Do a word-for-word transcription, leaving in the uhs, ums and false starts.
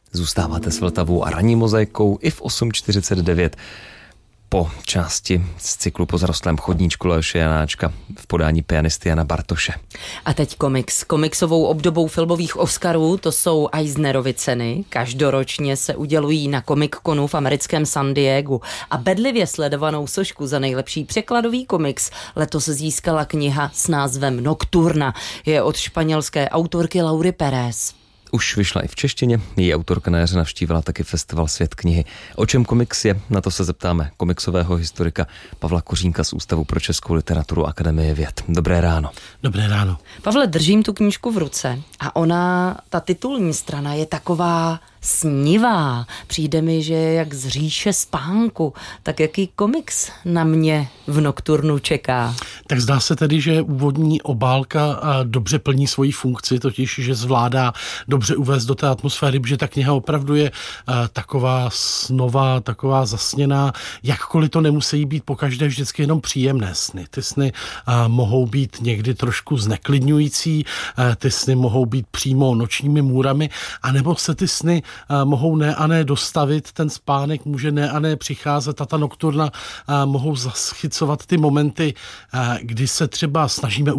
Zůstáváte s Vltavou a ranní mozaikou i v osm čtyřicet devět po části z cyklu Po zarostlém chodníčku Leoše Janáčka v podání pianisty Jana Bartoše. A teď komiks. Komiksovou obdobou filmových Oscarů to jsou Eisnerovy ceny. Každoročně se udělují na Comic Conu v americkém San Diegu a bedlivě sledovanou sošku za nejlepší překladový komiks letos získala kniha s názvem Nocturna. Je od španělské autorky Laury Pérez. Už vyšla i v češtině, její autorka na jaře navštívila taky festival Svět knihy. O čem komiks je? Na to se zeptáme komiksového historika Pavla Kořínka z Ústavu pro českou literaturu Akademie věd. Dobré ráno. Dobré ráno. Pavle, držím tu knížku v ruce a ona, ta titulní strana je taková snivá. Přijde mi, že je jak z říše spánku. Tak jaký komiks na mě v Nocturnu čeká? Tak zdá se tedy, že úvodní obálka dobře plní svoji funkci, totiž, že zvládá dobře uvést do té atmosféry, že ta kniha opravdu je taková snová, taková zasněná, jakkoliv to nemusí být pokaždé vždycky jenom příjemné sny. Ty sny mohou být někdy trošku zneklidňující, ty sny mohou být přímo nočními můrami, anebo se ty sny mohou ne a ne dostavit, ten spánek může ne a ne přicházet a ta nocturna mohou zaschycovat ty momenty, kdy se třeba snažíme